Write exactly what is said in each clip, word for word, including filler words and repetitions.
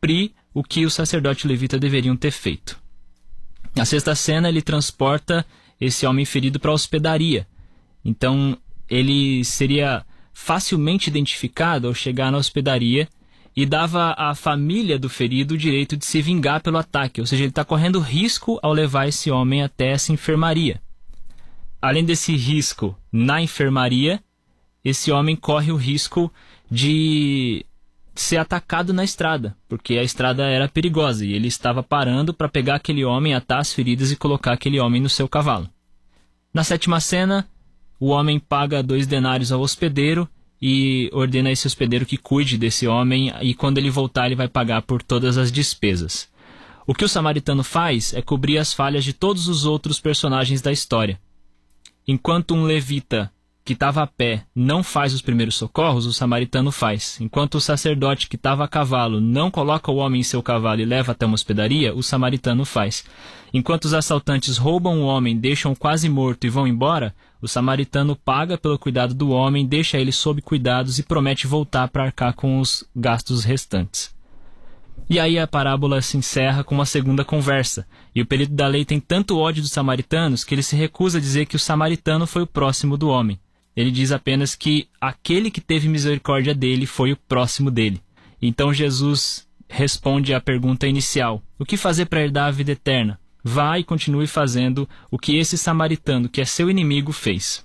cumprir o que o sacerdote levita deveriam ter feito. Na sexta cena, ele transporta esse homem ferido para a hospedaria. Então, ele seria facilmente identificado ao chegar na hospedaria e dava à família do ferido o direito de se vingar pelo ataque, ou seja, ele está correndo risco ao levar esse homem até essa enfermaria. Além desse risco na enfermaria, esse homem corre o risco de ser atacado na estrada, porque a estrada era perigosa e ele estava parando para pegar aquele homem, atar as feridas e colocar aquele homem no seu cavalo. Na sétima cena, o homem paga dois denários ao hospedeiro e ordena a esse hospedeiro que cuide desse homem, e quando ele voltar ele vai pagar por todas as despesas. O que o samaritano faz é cobrir as falhas de todos os outros personagens da história. Enquanto um levita que estava a pé não faz os primeiros socorros, o samaritano faz. Enquanto o sacerdote que estava a cavalo não coloca o homem em seu cavalo e leva até uma hospedaria, o samaritano faz. Enquanto os assaltantes roubam o homem, deixam quase morto e vão embora, o samaritano paga pelo cuidado do homem, deixa ele sob cuidados e promete voltar para arcar com os gastos restantes. E aí a parábola se encerra com uma segunda conversa, e o perito da lei tem tanto ódio dos samaritanos que ele se recusa a dizer que o samaritano foi o próximo do homem. Ele diz apenas que aquele que teve misericórdia dele foi o próximo dele. Então Jesus responde à pergunta inicial: o que fazer para herdar a vida eterna? Vá e continue fazendo o que esse samaritano, que é seu inimigo, fez.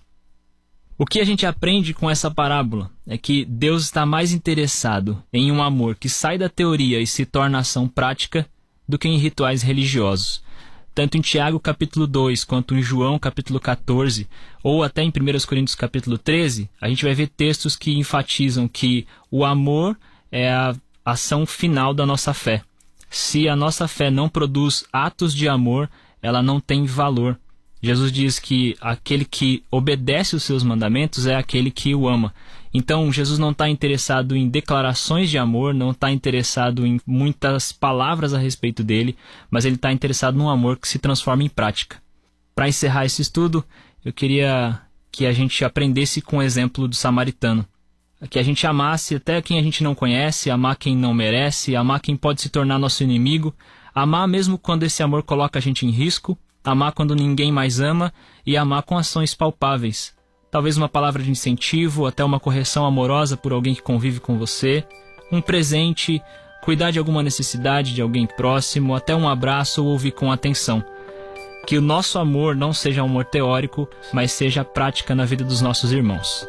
O que a gente aprende com essa parábola é que Deus está mais interessado em um amor que sai da teoria e se torna ação prática do que em rituais religiosos. Tanto em Tiago capítulo dois, quanto em João capítulo catorze, ou até em primeira Coríntios capítulo treze, a gente vai ver textos que enfatizam que o amor é a ação final da nossa fé. Se a nossa fé não produz atos de amor, ela não tem valor. Jesus diz que aquele que obedece os seus mandamentos é aquele que o ama. Então, Jesus não está interessado em declarações de amor, não está interessado em muitas palavras a respeito dele, mas ele está interessado num amor que se transforma em prática. Para encerrar esse estudo, eu queria que a gente aprendesse com o exemplo do samaritano. Que a gente amasse até quem a gente não conhece, amar quem não merece, amar quem pode se tornar nosso inimigo, amar mesmo quando esse amor coloca a gente em risco, amar quando ninguém mais ama e amar com ações palpáveis. Talvez uma palavra de incentivo, até uma correção amorosa por alguém que convive com você, um presente, cuidar de alguma necessidade de alguém próximo, até um abraço ou ouvir com atenção. Que o nosso amor não seja um amor teórico, mas seja prática na vida dos nossos irmãos.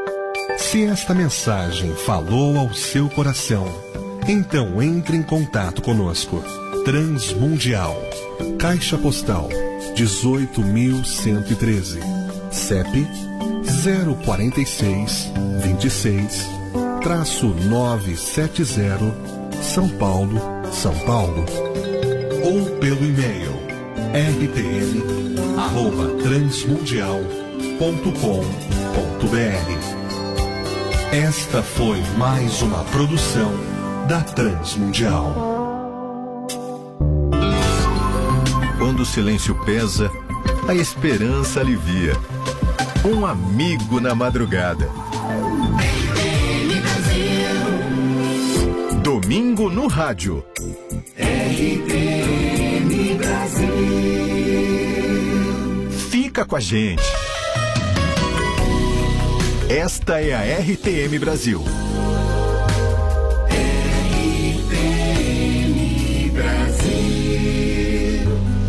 Se esta mensagem falou ao seu coração, então entre em contato conosco. Transmundial, Caixa Postal dezoito mil cento e treze, C E P zero quatro seis, dois seis, nove sete zero, São Paulo, São Paulo. Ou pelo e-mail r t m arroba transmundial ponto com ponto b r. Esta foi mais uma produção da Transmundial. Quando o silêncio pesa, a esperança alivia. Um amigo na madrugada. Domingo no rádio. R T M Brasil. Fica com a gente. Esta é a R T M Brasil. R T M Brasil.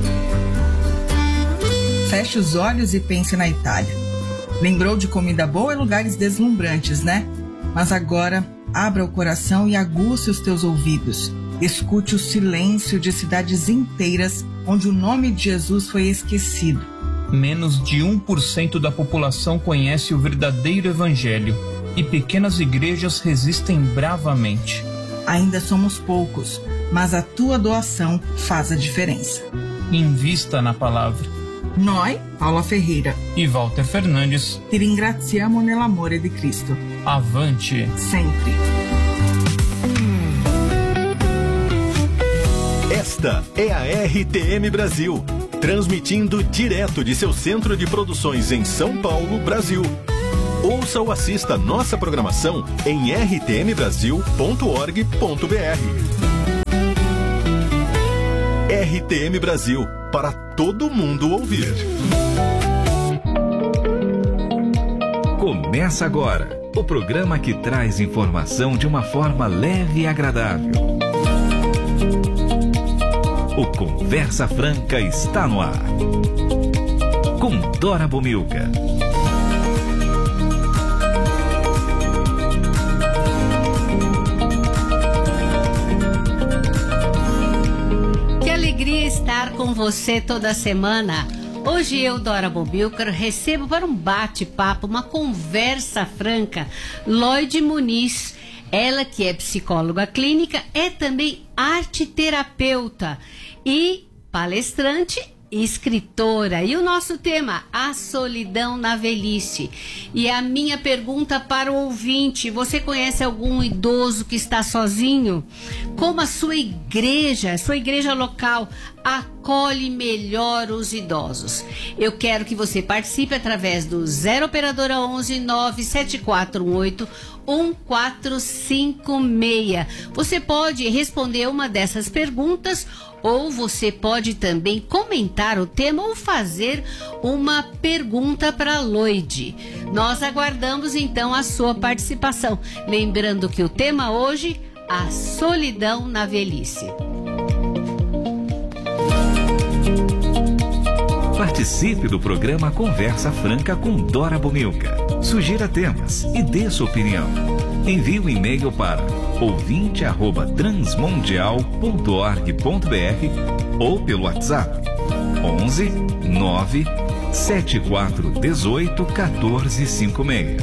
Feche os olhos e pense na Itália. Lembrou de comida boa e lugares deslumbrantes, né? Mas agora, abra o coração e aguce os teus ouvidos. Escute o silêncio de cidades inteiras onde o nome de Jesus foi esquecido. Menos de um por cento da população conhece o verdadeiro evangelho e pequenas igrejas resistem bravamente. Ainda somos poucos, mas a tua doação faz a diferença. Invista na palavra. Noi, Paula Ferreira e Walter Fernandes, ti ringraziamo nell'amore di Cristo. Avante sempre. Esta é a R T M Brasil, transmitindo direto de seu centro de produções em São Paulo, Brasil. Ouça ou assista nossa programação em r t m brasil ponto org ponto b r. T M Brasil, para todo mundo ouvir. Começa agora o programa que traz informação de uma forma leve e agradável. O Conversa Franca está no ar. Com Dora Bomilca. Que alegria estar com você toda semana. Hoje eu, Dora Bomilca, recebo para um bate-papo, uma conversa franca, Lloyd Muniz. Ela que é psicóloga clínica, é também arteterapeuta e palestrante e escritora. E o nosso tema, a solidão na velhice. E a minha pergunta para o ouvinte: você conhece algum idoso que está sozinho? Como a sua igreja, sua igreja local, acolhe melhor os idosos? Eu quero que você participe através do zero operadora onze nove sete quatro um oito um quatro cinco seis. Você pode responder uma dessas perguntas, ou você pode também comentar o tema ou fazer uma pergunta para Lloyd. Nós aguardamos então a sua participação. Lembrando que o tema hoje, a solidão na velhice. Participe do programa Conversa Franca com Dora Bomilca. Sugira temas e dê sua opinião. Envie um e-mail para ouvinte arroba transmundial ponto org ponto br ou pelo WhatsApp onze nove sete quatro um oito um quatro cinco seis.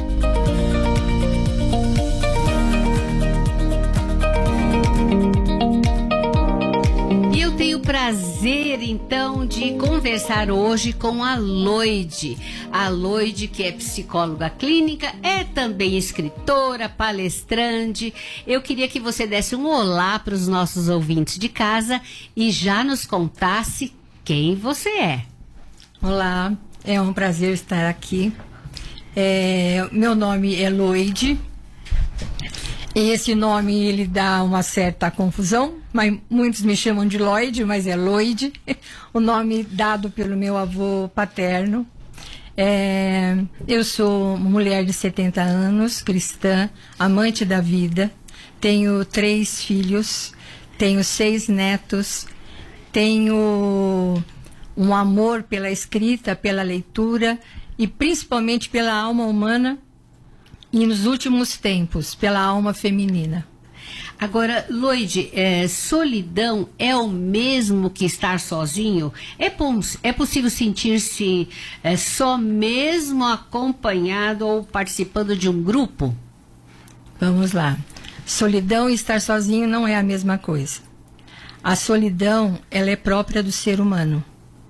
Prazer, então, de conversar hoje com a Lloyd. A Lloyd, que é psicóloga clínica, é também escritora, palestrante. Eu queria que você desse um olá para os nossos ouvintes de casa e já nos contasse quem você é. Olá, é um prazer estar aqui. É, meu nome é Lloyd. Esse nome, ele dá uma certa confusão, mas muitos me chamam de Lloyd, mas é Lloyd, o nome dado pelo meu avô paterno. É, eu sou mulher de setenta anos, cristã, amante da vida, tenho três filhos, tenho seis netos, tenho um amor pela escrita, pela leitura e principalmente pela alma humana. E nos últimos tempos, pela alma feminina. Agora, Lloyd, é, solidão é o mesmo que estar sozinho? É, é possível sentir-se é, só mesmo acompanhado ou participando de um grupo? Vamos lá. Solidão e estar sozinho não é a mesma coisa. A solidão, ela é própria do ser humano.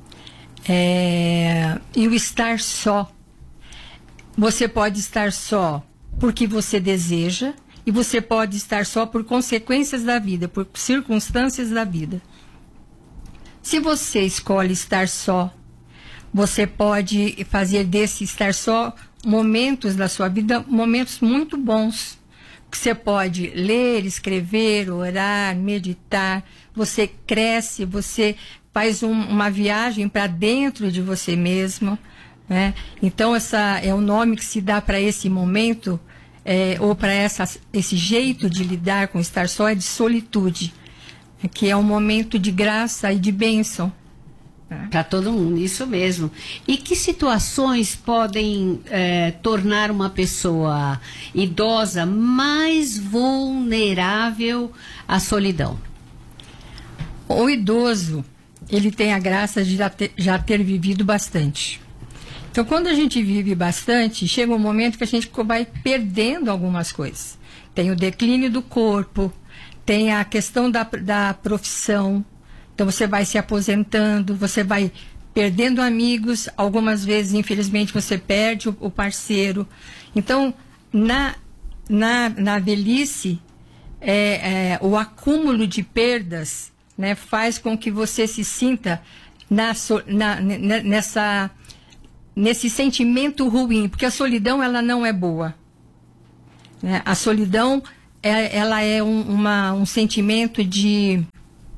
É, e o estar só. Você pode estar só porque você deseja, e você pode estar só por consequências da vida, por circunstâncias da vida. Se você escolhe estar só, você pode fazer desse estar só momentos da sua vida, momentos muito bons, que você pode ler, escrever, orar, meditar. Você cresce, você faz um, uma viagem para dentro de você mesmo. Né? Então, essa é o nome que se dá para esse momento, é, ou para esse jeito de lidar com estar só, é de solitude, que é um momento de graça e de bênção. Para todo mundo, isso mesmo. E que situações podem é, tornar uma pessoa idosa mais vulnerável à solidão? O idoso, ele tem a graça de já ter, já ter vivido bastante. Então, quando a gente vive bastante, chega um momento que a gente vai perdendo algumas coisas. Tem o declínio do corpo, tem a questão da, da profissão. Então, você vai se aposentando, você vai perdendo amigos. Algumas vezes, infelizmente, você perde o, o parceiro. Então, na, na, na velhice, é, é, o acúmulo de perdas, né, faz com que você se sinta na, na, nessa... nesse sentimento ruim, porque a solidão, ela não é boa, né? A solidão, é, ela é um, uma, um sentimento de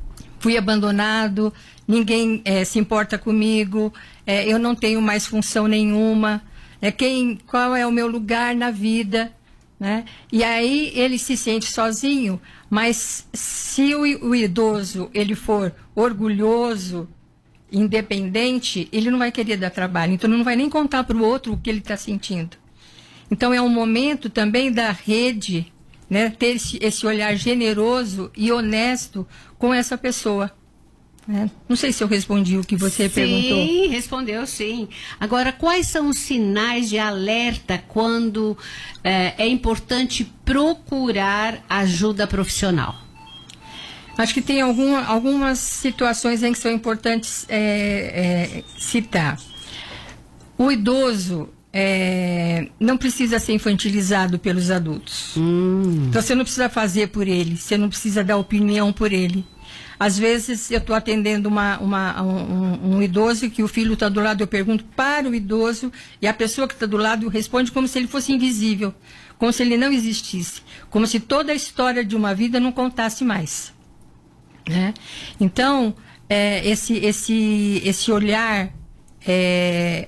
fui abandonado, ninguém é, se importa comigo, é, eu não tenho mais função nenhuma, é, quem, qual é o meu lugar na vida, né? E aí ele se sente sozinho, mas se o, o idoso ele for orgulhoso, independente, ele não vai querer dar trabalho, então não vai nem contar para o outro o que ele está sentindo. Então é um momento também da rede, né, ter esse, esse olhar generoso e honesto com essa pessoa. Né? Não sei se eu respondi o que você sim, perguntou. Sim, respondeu sim. Agora, quais são os sinais de alerta quando é, é importante procurar ajuda profissional? Acho que tem algum, algumas situações em que são importantes é, é, citar. O idoso é, não precisa ser infantilizado pelos adultos. Hum. Então você não precisa fazer por ele, você não precisa dar opinião por ele. Às vezes eu estou atendendo uma, uma, um, um idoso que o filho está do lado, eu pergunto para o idoso e a pessoa que está do lado responde como se ele fosse invisível, como se ele não existisse, como se toda a história de uma vida não contasse mais. Né? Então, é, esse, esse, esse olhar é,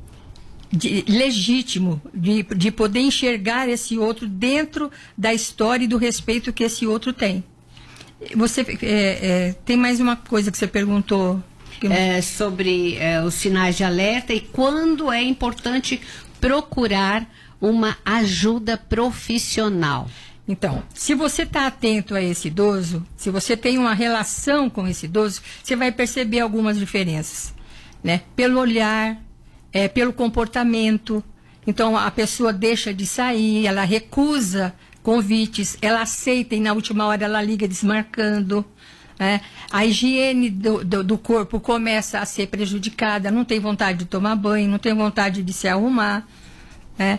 de, legítimo de, de poder enxergar esse outro dentro da história e do respeito que esse outro tem. Você é, é, tem mais uma coisa que você perguntou? É, sobre é, os sinais de alerta e quando é importante procurar uma ajuda profissional. Então, se você está atento a esse idoso, se você tem uma relação com esse idoso, você vai perceber algumas diferenças, né? Pelo olhar, é, pelo comportamento. Então, a pessoa deixa de sair, ela recusa convites, ela aceita e na última hora ela liga desmarcando. Né? A higiene do, do, do corpo começa a ser prejudicada, não tem vontade de tomar banho, não tem vontade de se arrumar. É,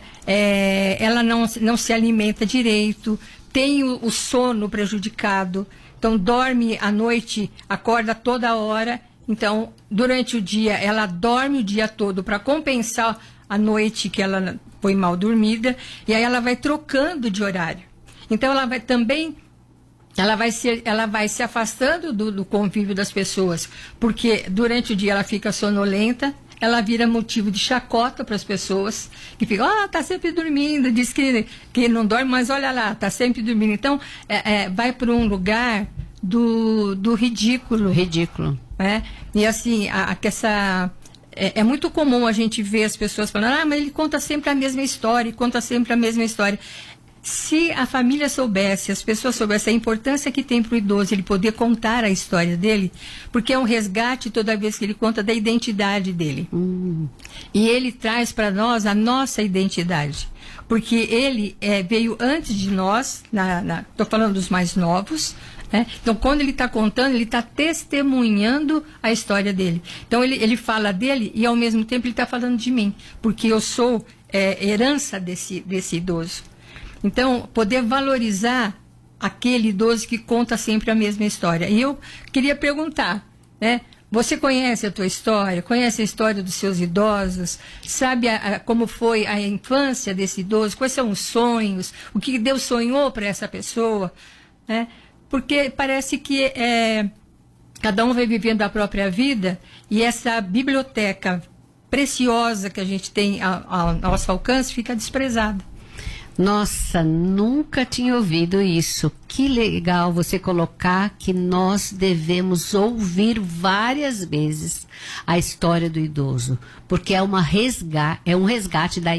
é, ela não, não se alimenta direito, tem o, o sono prejudicado, então dorme à noite, acorda toda hora, então durante o dia ela dorme o dia todo para compensar a noite que ela foi mal dormida, e aí ela vai trocando de horário. Então ela vai também, ela vai se, ela vai se afastando do, do convívio das pessoas, porque durante o dia ela fica sonolenta, ela vira motivo de chacota para as pessoas, que ficam, ah, tá sempre dormindo, diz que, que não dorme, mas olha lá, tá sempre dormindo. Então, é, é, vai para um lugar do, do ridículo. Ridículo. Né? E assim, a, a, essa, é, é muito comum a gente ver as pessoas falando, ah, mas ele conta sempre a mesma história, conta sempre a mesma história. Se a família soubesse, as pessoas soubessem a importância que tem para o idoso ele poder contar a história dele, porque é um resgate toda vez que ele conta da identidade dele. Hum. E ele traz para nós a nossa identidade, porque ele é, veio antes de nós, estou falando dos mais novos, né? Então quando ele está contando, ele está testemunhando a história dele. Então ele, ele fala dele e ao mesmo tempo ele está falando de mim, porque eu sou é, herança desse, desse idoso. Então, poder valorizar aquele idoso que conta sempre a mesma história. E eu queria perguntar, né? Você conhece a tua história? Conhece a história dos seus idosos? Sabe a, a, como foi a infância desse idoso? Quais são os sonhos? O que Deus sonhou para essa pessoa? Né? Porque parece que é, cada um vai vivendo a própria vida e essa biblioteca preciosa que a gente tem ao, ao nosso alcance fica desprezada. Nossa, nunca tinha ouvido isso. Que legal você colocar que nós devemos ouvir várias vezes a história do idoso, porque é uma resgate, é um resgate da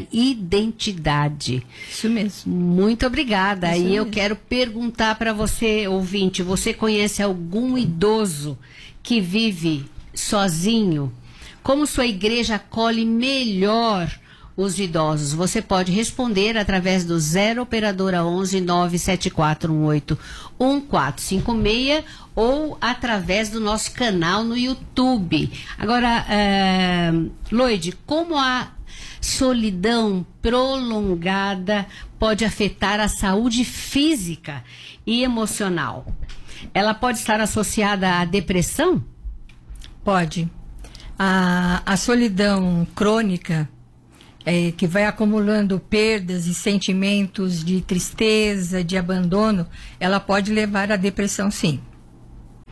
identidade. Isso mesmo. Muito obrigada. Isso e mesmo. eu quero perguntar para você, ouvinte, você conhece algum idoso que vive sozinho? Como sua igreja acolhe melhor os idosos? Você pode responder através do zero operadora onze nove sete quatro um oito um quatro cinco seis ou através do nosso canal no YouTube. Agora, é, Loide, como a solidão prolongada pode afetar a saúde física e emocional? Ela pode estar associada à depressão? Pode. A, a solidão crônica, É, que vai acumulando perdas e sentimentos de tristeza, de abandono, ela pode levar à depressão, sim.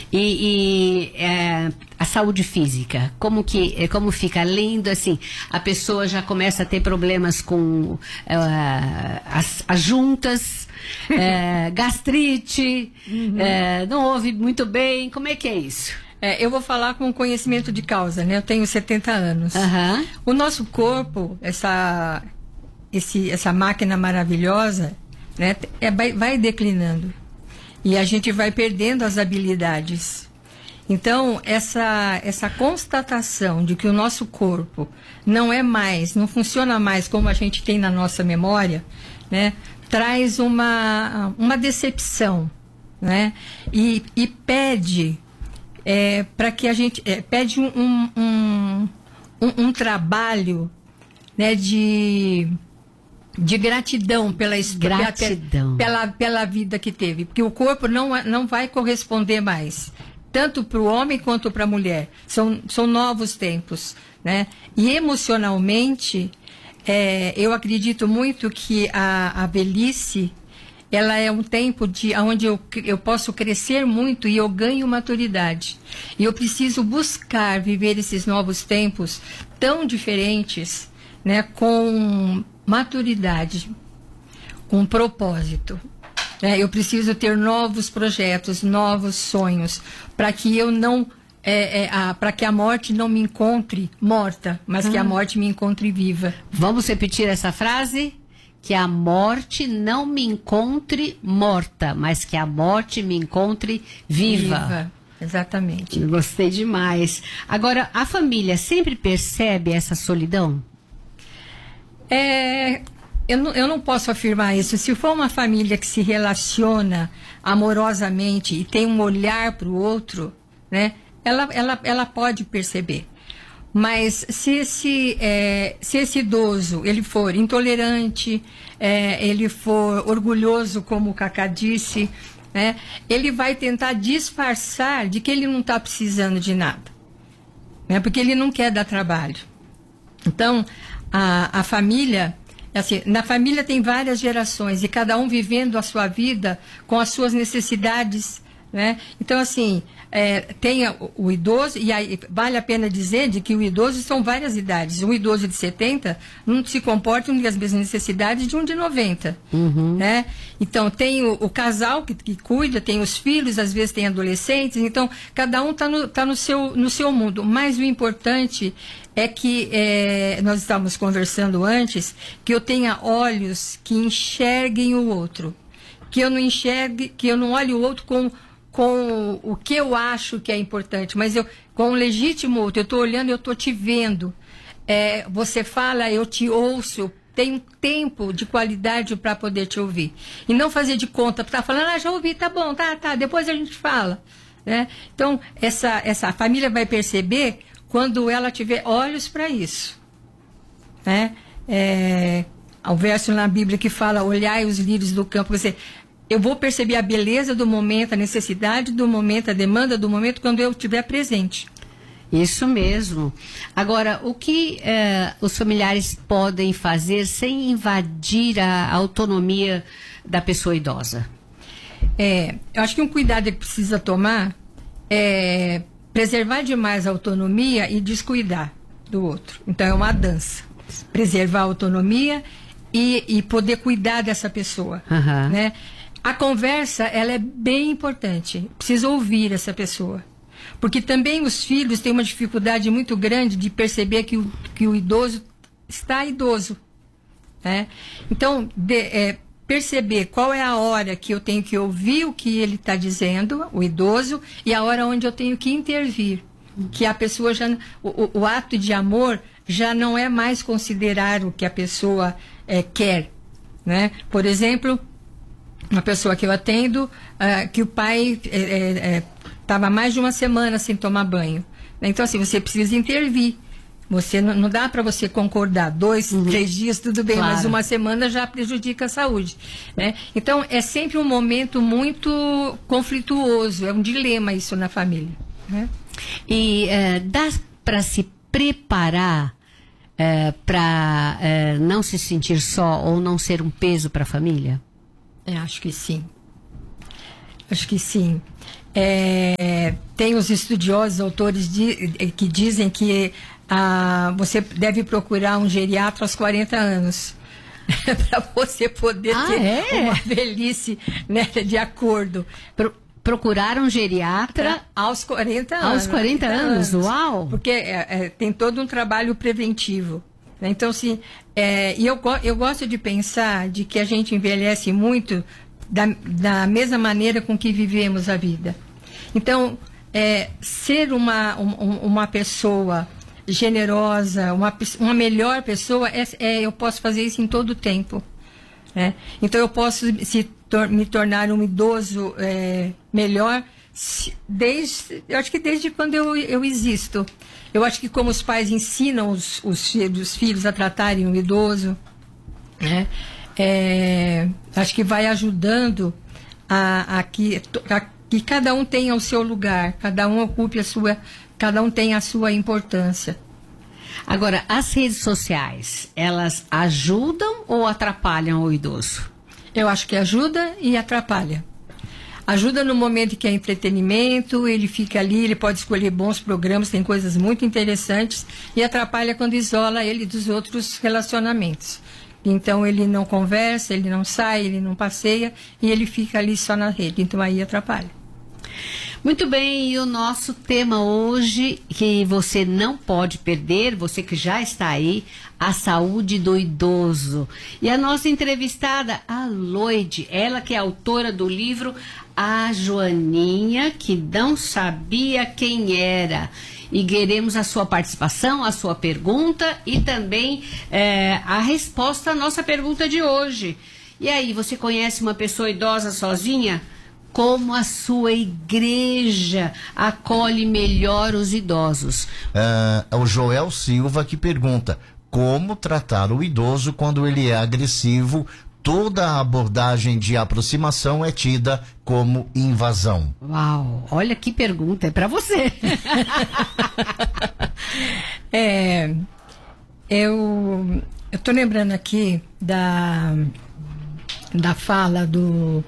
E, e é, a saúde física, como que, como fica? Além do, assim, a pessoa já começa a ter problemas com uh, as, as juntas, uh, gastrite, uhum. uh, não ouve muito bem, como é que é isso? É, eu vou falar com conhecimento de causa, né? Eu tenho setenta anos. Uhum. O nosso corpo, essa, esse, essa máquina maravilhosa, né, é, vai, vai declinando. E a gente vai perdendo as habilidades. Então, essa, essa constatação de que o nosso corpo não é mais, não funciona mais como a gente tem na nossa memória, né, traz uma, uma decepção, né, e, e pede é, para que a gente é, pede um, um, um, um, um trabalho, né, de de gratidão pela gratidão. Pela, pela vida que teve, porque o corpo não, não vai corresponder mais, tanto para o homem quanto para a mulher. São, são novos tempos, né? E emocionalmente, é, eu acredito muito que a, a velhice, ela é um tempo de, onde eu, eu posso crescer muito e eu ganho maturidade. E eu preciso buscar viver esses novos tempos tão diferentes, né, com maturidade, com propósito. É, eu preciso ter novos projetos, novos sonhos, para que eu não, é, é, para que a morte não me encontre morta, mas ah. que a morte me encontre viva. Vamos repetir essa frase? Que a morte não me encontre morta, mas que a morte me encontre viva. Viva. Exatamente. Eu gostei demais. Agora, a família sempre percebe essa solidão? É, eu, não, eu não posso afirmar isso. Se for uma família que se relaciona amorosamente e tem um olhar para o outro, né, ela, ela, ela pode perceber. Mas se esse, é, se esse idoso ele for intolerante, é, ele for orgulhoso, como o Cacá disse, né, ele vai tentar disfarçar de que ele não está precisando de nada, né, porque ele não quer dar trabalho. Então, A, a família, assim, na família tem várias gerações e cada um vivendo a sua vida com as suas necessidades, né? Então, assim, é, tem o, o idoso, e aí vale a pena dizer de que o idoso são várias idades. Um idoso de setenta não se comporta com as mesmas necessidades de um de noventa. Uhum. Né? Então, tem o, o casal que, que cuida, tem os filhos, às vezes tem adolescentes. Então, cada um está no, tá no, seu, no seu mundo. Mas o importante é que, é, nós estávamos conversando antes, que eu tenha olhos que enxerguem o outro. Que eu não enxergue, que eu não olhe o outro com... com o que eu acho que é importante, mas eu, com o legítimo outro, eu estou olhando, eu estou te vendo. É, você fala, eu te ouço, eu tenho tempo de qualidade para poder te ouvir. E não fazer de conta, para estar falando, ah, já ouvi, tá bom, tá, tá, depois a gente fala. Né? Então, essa, essa família vai perceber quando ela tiver olhos para isso. Né? É, há um verso na Bíblia que fala, olhai os lírios do campo, você... Eu vou perceber a beleza do momento, a necessidade do momento, a demanda do momento, quando eu estiver presente. Isso mesmo. Agora, o que eh, os familiares podem fazer sem invadir a autonomia da pessoa idosa? É, eu acho que um cuidado que precisa tomar é preservar demais a autonomia e descuidar do outro. Então, é uma dança. Preservar a autonomia e, e poder cuidar dessa pessoa. Uhum. Né? A conversa, ela é bem importante. Precisa ouvir essa pessoa. Porque também os filhos têm uma dificuldade muito grande de perceber que o, que o idoso está idoso. Né? Então, de, é, perceber qual é a hora que eu tenho que ouvir o que ele está dizendo, o idoso, e a hora onde eu tenho que intervir. Que a pessoa já... O, o ato de amor já não é mais considerar o que a pessoa é, quer. Né? Por exemplo... Uma pessoa que eu atendo, uh, que o pai estava é, é, mais de uma semana sem tomar banho. Então, assim, você precisa intervir. Você não, não dá para você concordar. Dois, uhum. três dias, tudo bem, claro. Mas uma semana já prejudica a saúde. Né? Então, é sempre um momento muito conflituoso. É um dilema isso na família. Né? E uh, dá para se preparar uh, para uh, não se sentir só ou não ser um peso para a família? É, acho que sim. Acho que sim. É, tem os estudiosos, autores de, que dizem que ah, você deve procurar um geriatra aos quarenta anos. Para você poder ah, ter é? uma velhice, né, de acordo. Pro, procurar um geriatra aos quarenta anos. Aos quarenta anos, uau! Porque é, é, tem todo um trabalho preventivo. Né? Então, assim, é, e eu, eu gosto de pensar de que a gente envelhece muito da, da mesma maneira com que vivemos a vida. Então, é, ser uma, um, uma pessoa generosa, uma, uma melhor pessoa, é, é, eu posso fazer isso em todo o tempo. Né? Então, eu posso se tor me tornar um idoso é, melhor se, desde, eu acho que desde quando eu, eu existo. Eu acho que como os pais ensinam os, os, os filhos a tratarem o idoso, né? É, acho que vai ajudando a, a, que, a que cada um tenha o seu lugar, cada um ocupe a sua, cada um tenha a sua importância. Agora, as redes sociais, elas ajudam ou atrapalham o idoso? Eu acho que ajuda e atrapalha. Ajuda no momento que é entretenimento, ele fica ali, ele pode escolher bons programas, tem coisas muito interessantes, e atrapalha quando isola ele dos outros relacionamentos. Então ele não conversa, ele não sai, ele não passeia, e ele fica ali só na rede, então aí atrapalha. Muito bem, e o nosso tema hoje, que você não pode perder, você que já está aí, a saúde do idoso. E a nossa entrevistada, a Loide, ela que é autora do livro A Joaninha, que não sabia quem era. E queremos a sua participação, a sua pergunta e também é, a resposta à nossa pergunta de hoje. E aí, você conhece uma pessoa idosa sozinha? Como a sua igreja acolhe melhor os idosos? É o Joel Silva que pergunta: como tratar o idoso quando ele é agressivo? Toda a abordagem de aproximação é tida como invasão. Uau, olha que pergunta, é para você. é, eu estou lembrando aqui da, da fala do,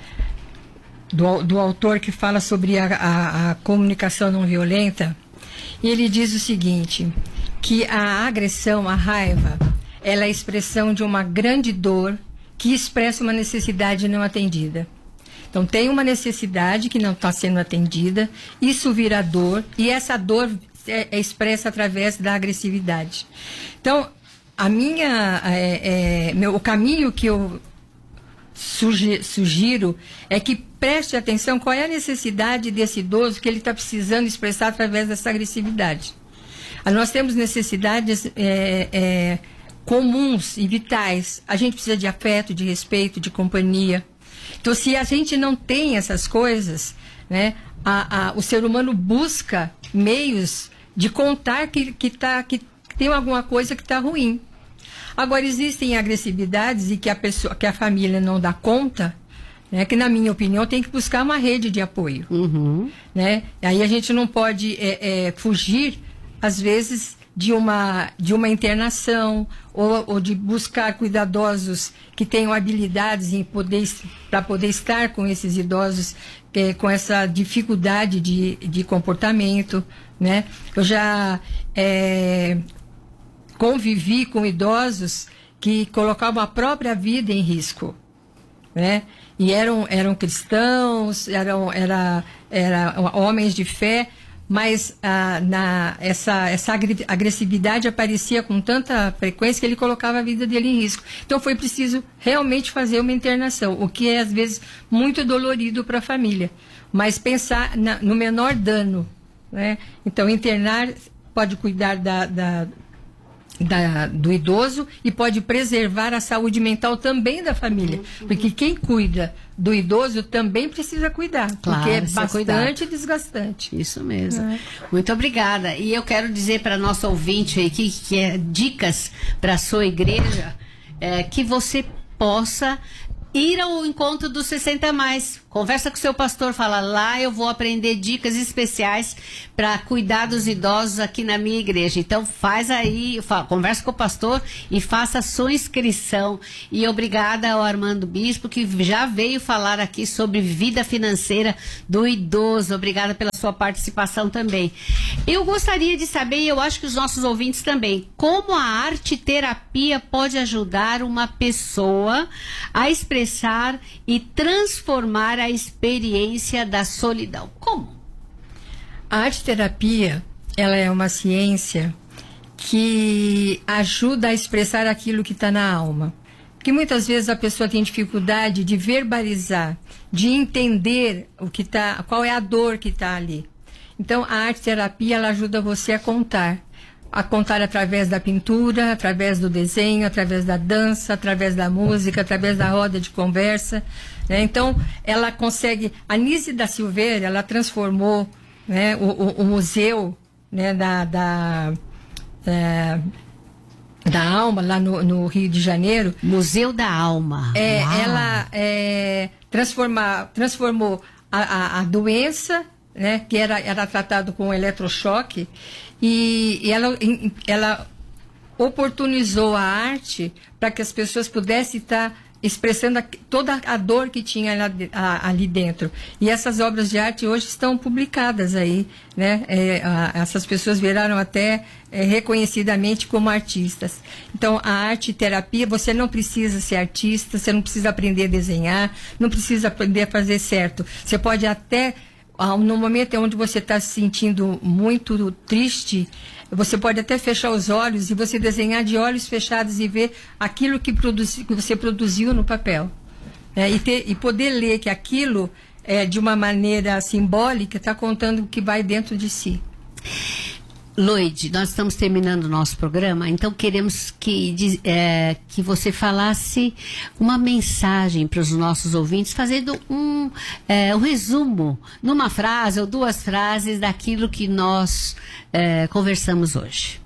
do, do autor que fala sobre a, a, a comunicação não violenta, e ele diz o seguinte, que a agressão, a raiva, ela é a expressão de uma grande dor que expressa uma necessidade não atendida. Então, tem uma necessidade que não está sendo atendida, isso vira dor, e essa dor é, é expressa através da agressividade. Então, a minha, é, é, meu, o caminho que eu sugi, sugiro é que preste atenção qual é a necessidade desse idoso que ele está precisando expressar através dessa agressividade. Nós temos necessidades é, é, comuns e vitais. A gente precisa de afeto, de respeito, de companhia. Então, se a gente não tem essas coisas, né, a, a, o ser humano busca meios de contar que, que, tá, que tem alguma coisa que está ruim. Agora, existem agressividades e que a, pessoa, que a família não dá conta, né, que, na minha opinião, tem que buscar uma rede de apoio. Uhum. Né? Aí a gente não pode é, é, fugir, às vezes, de uma, de uma internação ou, ou de buscar cuidadosos que tenham habilidades em poder, para poder estar com esses idosos é, com essa dificuldade de, de comportamento. Né? Eu já é, convivi com idosos que colocavam a própria vida em risco. Né? E eram, eram cristãos, eram era, era homens de fé, mas ah, na, essa, essa agressividade aparecia com tanta frequência que ele colocava a vida dele em risco. Então foi preciso realmente fazer uma internação, o que é às vezes muito dolorido para a família, mas pensar na, no menor dano. Né? Então internar pode cuidar da, da, da, do idoso e pode preservar a saúde mental também da família, porque quem cuida do idoso também precisa cuidar, claro, porque é bastante desgastante. Isso mesmo. É. Muito obrigada. E eu quero dizer para nosso ouvinte aí que, que é dicas para a sua igreja, é, que você possa ir ao encontro dos sessenta mais. Conversa com o seu pastor, fala, lá eu vou aprender dicas especiais para cuidar dos idosos aqui na minha igreja. Então faz aí, fala, conversa com o pastor e faça a sua inscrição. E obrigada ao Armando Bispo, que já veio falar aqui sobre vida financeira do idoso. Obrigada pela sua participação também. Eu gostaria de saber, e eu acho que os nossos ouvintes também, como a arte terapia pode ajudar uma pessoa a expressar e transformar a experiência da solidão. Como? A arte-terapia, ela é uma ciência que ajuda a expressar aquilo que está na alma. Porque muitas vezes a pessoa tem dificuldade de verbalizar, de entender o que tá, qual é a dor que está ali. Então, a arte-terapia, ela ajuda você a contar. A contar através da pintura, através do desenho, através da dança, através da música, através da roda de conversa, né? Então, ela consegue... A Nise da Silveira, ela transformou, né, o, o, o museu, né, da, da, é, da alma, lá no, no Rio de Janeiro. Museu da Alma. É, Uau. Ela é, transformar, transformou a, a, a doença, né, que era, era tratado com eletrochoque, e, e ela, ela oportunizou a arte para que as pessoas pudessem estar expressando a, toda a dor que tinha lá, a, ali dentro. E essas obras de arte hoje estão publicadas aí, né? É, a, essas pessoas viraram até é, reconhecidamente como artistas. Então, a arte terapia, você não precisa ser artista, você não precisa aprender a desenhar, não precisa aprender a fazer certo. Você pode até... No momento onde você está se sentindo muito triste, você pode até fechar os olhos e você desenhar de olhos fechados e ver aquilo que, produzi, que você produziu no papel. É, e, ter, e poder ler que aquilo, é, de uma maneira simbólica, está contando o que vai dentro de si. Loide, nós estamos terminando o nosso programa, então queremos que, é, que você falasse uma mensagem para os nossos ouvintes, fazendo um, é, um resumo, numa frase ou duas frases, daquilo que nós é, conversamos hoje.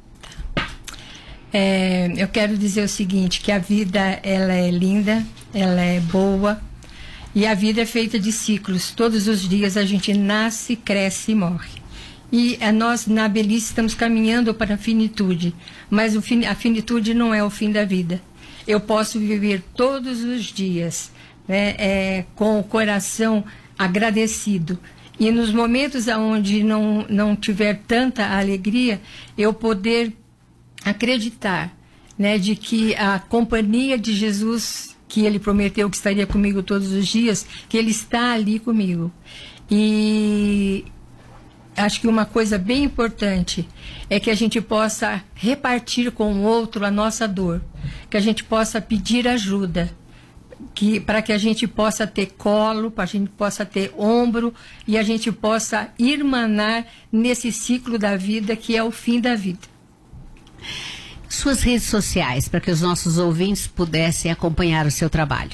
É, eu quero dizer o seguinte, que a vida, ela é linda, ela é boa, e a vida é feita de ciclos. Todos os dias a gente nasce, cresce e morre. E a nós, na velhice, estamos caminhando para a finitude. Mas o fin, a finitude não é o fim da vida. Eu posso viver todos os dias, né, é, com o coração agradecido. E nos momentos onde não, não tiver tanta alegria, eu poder acreditar, né, de que a companhia de Jesus, que Ele prometeu que estaria comigo todos os dias, que Ele está ali comigo. E... acho que uma coisa bem importante é que a gente possa repartir com o outro a nossa dor, que a gente possa pedir ajuda, que, para que a gente possa ter colo, para que a gente possa ter ombro e a gente possa irmanar nesse ciclo da vida que é o fim da vida. Suas redes sociais, para que os nossos ouvintes pudessem acompanhar o seu trabalho.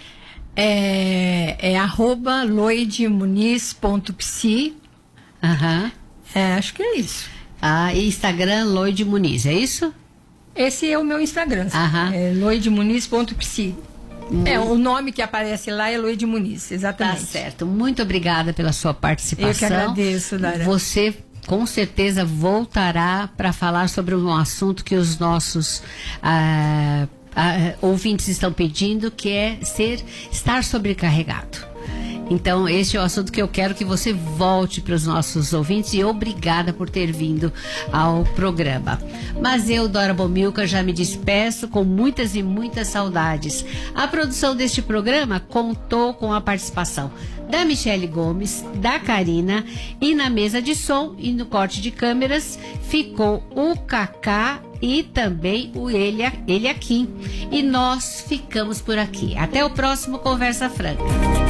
É, é arroba loidemuniz ponto psi. Aham. É, acho que é isso. Ah, e Instagram Loide Muniz, é isso? Esse é o meu Instagram. Aham. É loidemuniz ponto psi. Hum. É, o nome que aparece lá é Loide Muniz, exatamente. Tá certo. Muito obrigada pela sua participação. Eu que agradeço, Dara. Você com certeza voltará para falar sobre um assunto que os nossos ah, ah, ouvintes estão pedindo, que é ser, estar sobrecarregado. Então, este é o assunto que eu quero que você volte para os nossos ouvintes, e obrigada por ter vindo ao programa. Mas eu, Dora Bomilcar, já me despeço com muitas e muitas saudades. A produção deste programa contou com a participação da Michele Gomes, da Karina, e na mesa de som e no corte de câmeras ficou o Cacá e também o Elia, Eliakim. E nós ficamos por aqui. Até o próximo Conversa Franca.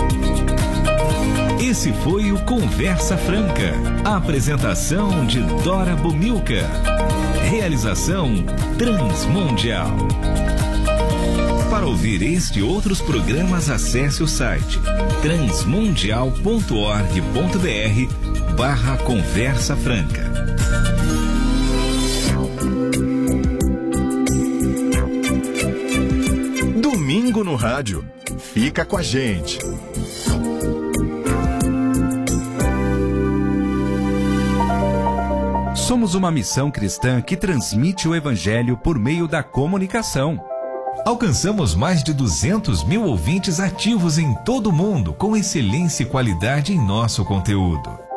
Esse foi o Conversa Franca. A apresentação de Dora Bomilcar. Realização Transmundial. Para ouvir este e outros programas, acesse o site transmundial ponto org ponto br barra Conversa Franca. Domingo no rádio. Fica com a gente. Somos uma missão cristã que transmite o Evangelho por meio da comunicação. Alcançamos mais de duzentos mil ouvintes ativos em todo o mundo, com excelência e qualidade em nosso conteúdo.